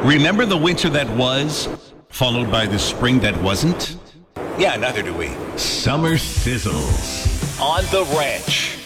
Remember the winter that was, followed by the spring that wasn't? Yeah, neither do we. Summer Sizzles On the Ranch.